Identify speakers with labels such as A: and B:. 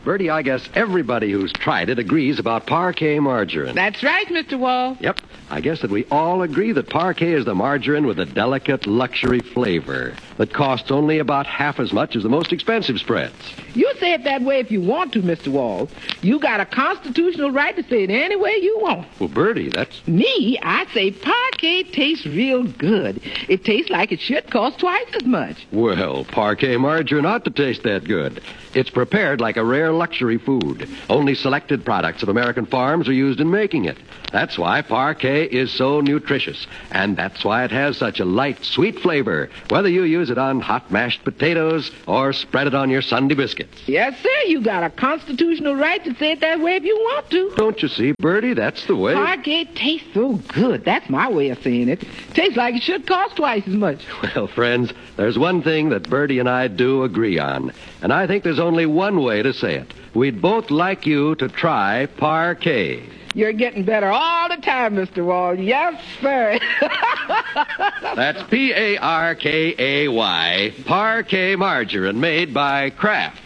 A: Bertie, I guess everybody who's tried it agrees about Parquet margarine.
B: That's right, Mr. Wall.
A: Yep. I guess that we all agree that Parquet is the margarine with a delicate luxury flavor that costs only about half as much as the most expensive spreads.
B: You say it that way if you want to, Mr. Wall. You got a constitutional right to say it any way you want.
A: Well, Bertie, that's...
B: Me, I say Parquet tastes real good. It tastes like it should cost twice as much.
A: Well, Parquet margarine ought to taste that good. It's prepared like a rare luxury food. Only selected products of American farms are used in making it. That's why Parquet is so nutritious. And that's why it has such a light, sweet flavor, whether you use it on hot mashed potatoes or spread it on your Sunday biscuits.
B: Yes, sir. You got a constitutional right to say it that way if you want to.
A: Don't you see, Bertie? That's the way.
B: Parquet tastes so good. That's my way of saying it. Tastes like it should cost twice as much.
A: Well, friends, there's one thing that Bertie and I do agree on, and I think there's only one way to say it. We'd both like you to try Parquet.
B: You're getting better all the time, Mr. Wall. Yes, sir.
A: That's Parkay, Parquet margarine made by Kraft.